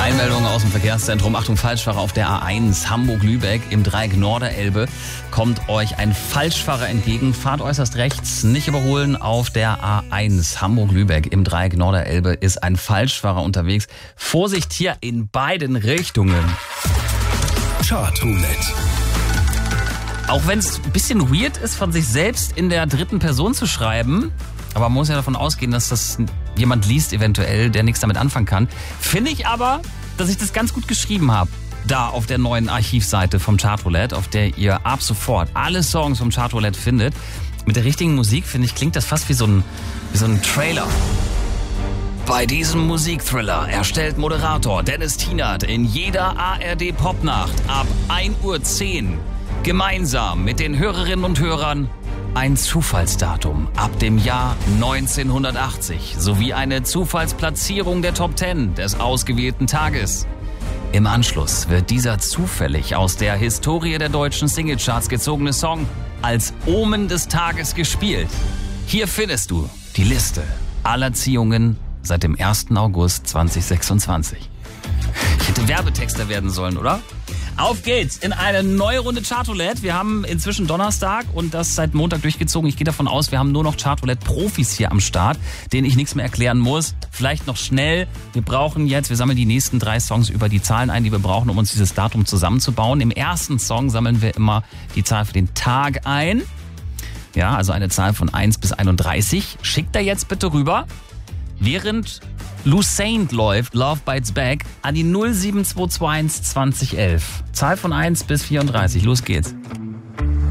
Meldung aus dem Verkehrszentrum. Achtung, Falschfahrer auf der A1 Hamburg-Lübeck im Dreieck Norderelbe. Kommt euch ein Falschfahrer entgegen. Fahrt äußerst rechts, nicht überholen. Auf der A1 Hamburg-Lübeck im Dreieck Norderelbe ist ein Falschfahrer unterwegs. Vorsicht hier in beiden Richtungen. Chartroulette. Auch wenn es ein bisschen weird ist, von sich selbst in der dritten Person zu schreiben, aber man muss ja davon ausgehen, dass das jemand liest eventuell, der nichts damit anfangen kann, finde ich aber, dass ich das ganz gut geschrieben habe. Da auf der neuen Archivseite vom Chartroulette, auf der ihr ab sofort alle Songs vom Chartroulette findet. Mit der richtigen Musik, finde ich, klingt das fast wie so ein Trailer. Bei diesem Musikthriller erstellt Moderator Dennis Tienert in jeder ARD-Popnacht ab 1:10 Uhr gemeinsam mit den Hörerinnen und Hörern ein Zufallsdatum ab dem Jahr 1980 sowie eine Zufallsplatzierung der Top 10 des ausgewählten Tages. Im Anschluss wird dieser zufällig aus der Historie der deutschen Singlecharts gezogene Song als Omen des Tages gespielt. Hier findest du die Liste aller Ziehungen seit dem 1. August 2026. Ich hätte Werbetexter werden sollen, oder? Auf geht's in eine neue Runde Chartroulette. Wir haben inzwischen Donnerstag und das seit Montag durchgezogen. Ich gehe davon aus, wir haben nur noch Chartroulette-Profis hier am Start, denen ich nichts mehr erklären muss. Vielleicht noch schnell. Wir sammeln die nächsten 3 Songs über die Zahlen ein, die wir brauchen, um uns dieses Datum zusammenzubauen. Im ersten Song sammeln wir immer die Zahl für den Tag ein. Ja, also eine Zahl von 1 bis 31. Schickt da jetzt bitte rüber. Während Lucene läuft, Love Bites Back, an die 07221 2011. Zahl von 1 bis 34. Los geht's.